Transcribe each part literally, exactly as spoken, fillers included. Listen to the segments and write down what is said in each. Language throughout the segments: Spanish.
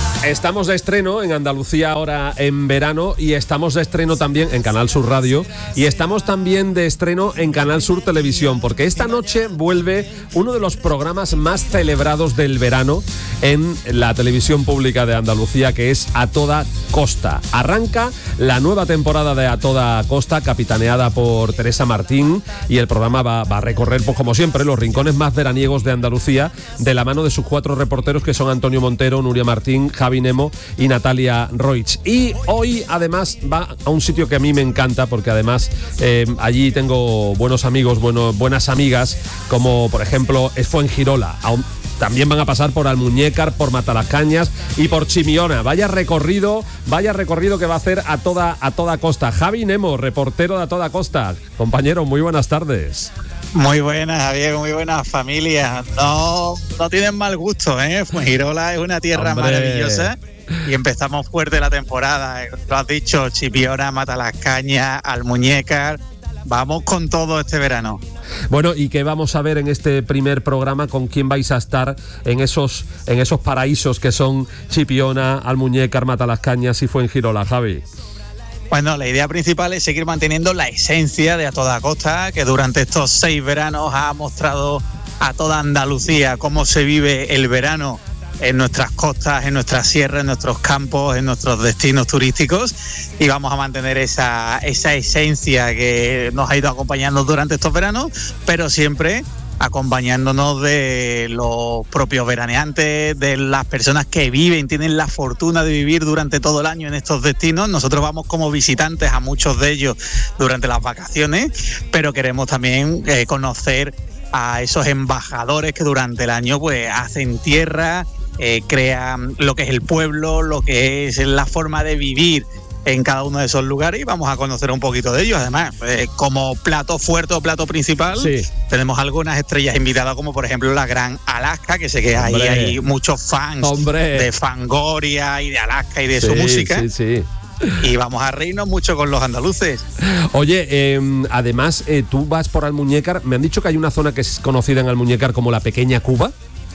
Estamos de estreno en Andalucía ahora en verano y estamos de estreno también en Canal Sur Radio y estamos también de estreno en Canal Sur Televisión, porque esta noche vuelve uno de los programas más celebrados del verano en la televisión pública de Andalucía, que es A Toda Costa. Arranca la nueva temporada de A Toda Costa, capitaneada por Teresa Martín, y el programa va, va a recorrer, pues como siempre, los rincones más veraniegos de Andalucía, de la mano de sus cuatro reporteros, que son Antonio Montero, Nuria Martín, Javi Nemo y Natalia Roig. Y hoy además va a un sitio que a mí me encanta, porque además eh, allí tengo buenos amigos, bueno, buenas amigas, como por ejemplo es Fuengirola. También van a pasar por Almuñécar, por Matalascañas y por Chimiona. Vaya recorrido, vaya recorrido que va a hacer a toda, a toda costa. Javi Nemo, reportero de A Toda Costa. Compañero, muy buenas tardes. Muy buenas, Javier, muy buenas familias. No, no tienen mal gusto, ¿eh? Fuengirola es una tierra ¡Hombre! Maravillosa. Y empezamos fuerte la temporada. Lo has dicho, Chipiona, Matalascañas, Almuñécar. Vamos con todo este verano. Bueno, ¿y qué vamos a ver en este primer programa? ¿Con quién vais a estar en esos, en esos paraísos que son Chipiona, Almuñécar, Matalascañas y Fuengirola, Javi? Bueno, la idea principal es seguir manteniendo la esencia de A Toda Costa, que durante estos seis veranos ha mostrado a toda Andalucía cómo se vive el verano en nuestras costas, en nuestras sierras, en nuestros campos, en nuestros destinos turísticos, y vamos a mantener esa, esa esencia que nos ha ido acompañando durante estos veranos, pero siempre acompañándonos de los propios veraneantes, de las personas que viven, tienen la fortuna de vivir durante todo el año en estos destinos. Nosotros vamos como visitantes a muchos de ellos durante las vacaciones, pero queremos también eh, conocer a esos embajadores que durante el año pues hacen tierra, eh, crean lo que es el pueblo, lo que es la forma de vivir en cada uno de esos lugares, y vamos a conocer un poquito de ellos. Además, eh, como plato fuerte o plato principal, sí, tenemos algunas estrellas invitadas, como por ejemplo la Gran Alaska, que sé que ahí hay muchos fans Hombre. de Fangoria y de Alaska y de sí, su música. Sí, sí. Y vamos a reírnos mucho con los andaluces. Oye, eh, además, eh, tú vas por Almuñécar. Me han dicho que hay una zona que es conocida en Almuñécar como la Pequeña Cuba.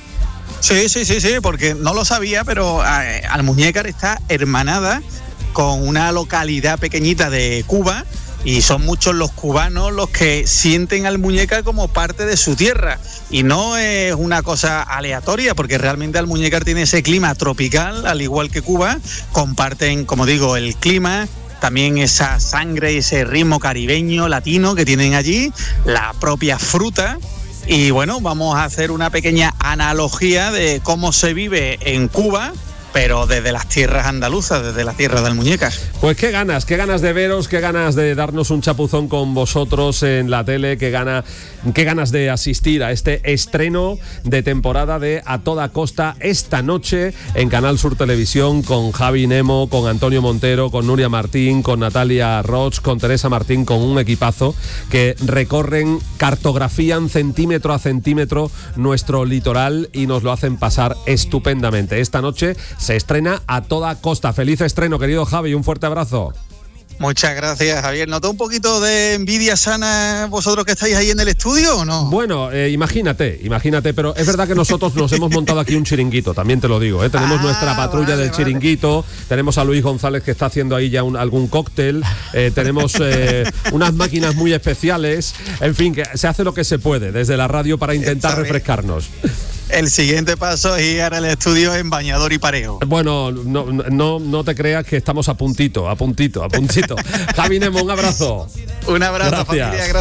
Sí, sí, sí, sí, porque no lo sabía, pero eh, Almuñécar está hermanada con una localidad pequeñita de Cuba, y son muchos los cubanos los que sienten Almuñécar como parte de su tierra, y no es una cosa aleatoria, porque realmente Almuñécar tiene ese clima tropical, al igual que Cuba. Comparten, como digo, el clima, también esa sangre y ese ritmo caribeño, latino que tienen allí, la propia fruta. Y bueno, vamos a hacer una pequeña analogía de cómo se vive en Cuba, pero desde las tierras andaluzas, desde la tierra de Almuñécar. Pues qué ganas, qué ganas de veros, qué ganas de darnos un chapuzón con vosotros en la tele, qué, gana, qué ganas de asistir a este estreno de temporada de A Toda Costa esta noche en Canal Sur Televisión, con Javi Nemo, con Antonio Montero, con Nuria Martín, con Natalia Roig, con Teresa Martín, con un equipazo que recorren, cartografían centímetro a centímetro nuestro litoral y nos lo hacen pasar estupendamente. Esta noche se estrena A Toda Costa. Feliz estreno, querido Javi, un fuerte abrazo. Muchas gracias, Javier. ¿Notó un poquito de envidia sana vosotros que estáis ahí en el estudio o no? Bueno, eh, imagínate, imagínate, pero es verdad que nosotros nos hemos montado aquí un chiringuito, también te lo digo, ¿eh? Tenemos ah, nuestra patrulla vale, del vale. chiringuito, tenemos a Luis González que está haciendo ahí ya un, algún cóctel, eh, tenemos eh, unas máquinas muy especiales, en fin, que se hace lo que se puede desde la radio para intentar refrescarnos. El siguiente paso es ir al estudio en bañador y pareo. Bueno, no, no, no te creas que estamos a puntito, a puntito, a puntito. Javi Nemo, un abrazo. Un abrazo, Gracias. familia. Gracias.